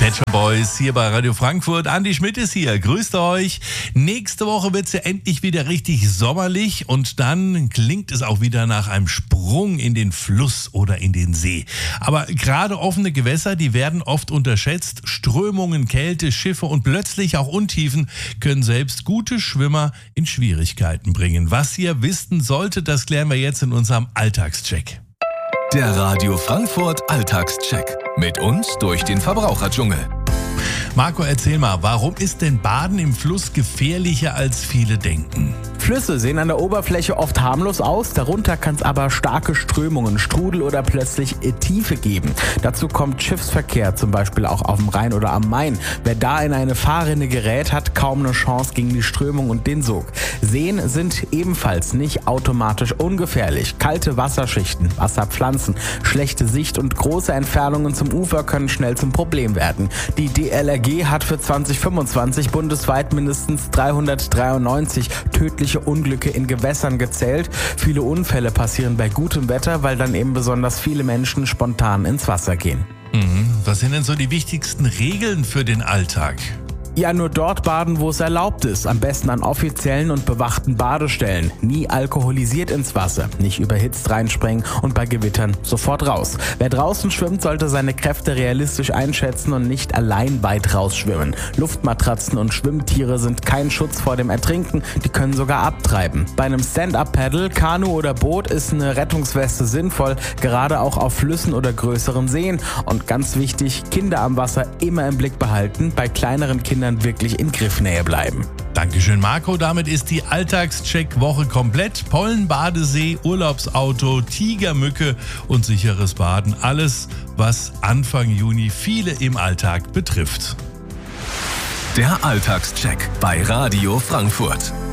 Pet Shop Boys hier bei Radio Frankfurt. Andi Schmidt ist hier. Grüßt euch. Nächste Woche wird es ja endlich wieder richtig sommerlich und dann klingt es auch wieder nach einem Sprung in den Fluss oder in den See. Aber gerade offene Gewässer, die werden oft unterschätzt. Strömungen, Kälte, Schiffe und plötzlich auch Untiefen können selbst gute Schwimmer in Schwierigkeiten bringen. Was ihr wissen solltet, das klären wir jetzt in unserem Alltagscheck. Der Radio Frankfurt Alltagscheck. Mit uns durch den Verbraucherdschungel. Marco, erzähl mal, warum ist denn Baden im Fluss gefährlicher als viele denken? Flüsse sehen an der Oberfläche oft harmlos aus, darunter kann es aber starke Strömungen, Strudel oder plötzlich Tiefe geben. Dazu kommt Schiffsverkehr, zum Beispiel auch auf dem Rhein oder am Main. Wer da in eine Fahrrinne gerät, hat kaum eine Chance gegen die Strömung und den Sog. Seen sind ebenfalls nicht automatisch ungefährlich. Kalte Wasserschichten, Wasserpflanzen, schlechte Sicht und große Entfernungen zum Ufer können schnell zum Problem werden. Die DLRG hat für 2025 bundesweit mindestens 393 tödliche Unglücke in Gewässern gezählt. Viele Unfälle passieren bei gutem Wetter, weil dann eben besonders viele Menschen spontan ins Wasser gehen. Was sind denn so die wichtigsten Regeln für den Alltag? Ja, nur dort baden, wo es erlaubt ist. Am besten an offiziellen und bewachten Badestellen. Nie alkoholisiert ins Wasser, nicht überhitzt reinspringen und bei Gewittern sofort raus. Wer draußen schwimmt, sollte seine Kräfte realistisch einschätzen und nicht allein weit rausschwimmen. Luftmatratzen und Schwimmtiere sind kein Schutz vor dem Ertrinken, die können sogar abtreiben. Bei einem Stand-Up-Paddle, Kanu oder Boot ist eine Rettungsweste sinnvoll, gerade auch auf Flüssen oder größeren Seen. Und ganz wichtig, Kinder am Wasser immer im Blick behalten, bei kleineren Kindern wirklich in Griffnähe bleiben. Dankeschön, Marco. Damit ist die Alltagscheck-Woche komplett. Pollen, Badesee, Urlaubsauto, Tigermücke und sicheres Baden. Alles, was Anfang Juni viele im Alltag betrifft. Der Alltagscheck bei Radio Frankfurt.